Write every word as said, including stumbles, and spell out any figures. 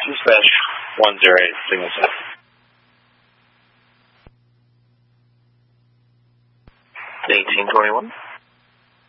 Dispatch one zero eight, signal set. eighteen twenty-one.